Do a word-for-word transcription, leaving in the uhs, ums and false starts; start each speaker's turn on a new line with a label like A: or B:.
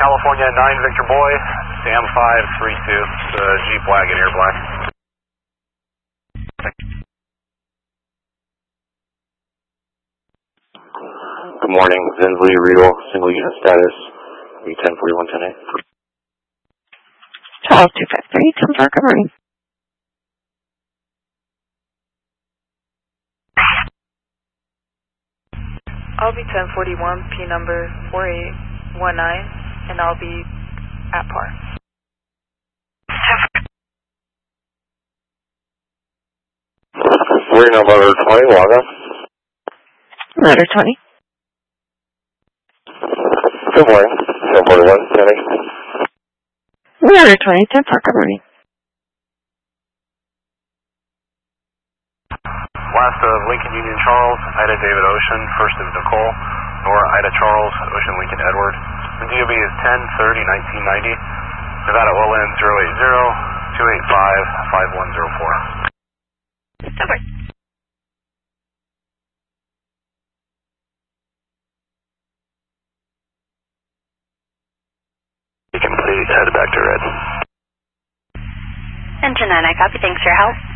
A: California nine Victor Boy, Sam five three two, the Jeep Wagoneer Black.
B: Good morning, Zinsley, Regal, single unit status, B ten forty-one ten A.
C: Charles two five three, ten four, good morning.
D: I'll be ten forty-one, P number four eight one nine, and I'll be at par.
B: Three number twenty, log on.
C: Letter twenty.
B: Good morning, ten forty-one ten A.
C: Letter twenty, ten four, good morning.
A: Last of Lincoln Union Charles, Ida David Ocean, first of Nicole, Nora Ida Charles, Ocean Lincoln Edward. The D O B is ten thirty nineteen ninety. Nevada O L N zero eight zero two eight five five one zero four.
C: Over.
B: You can please head back to red.
E: Engine nine, I copy. Thanks for your help.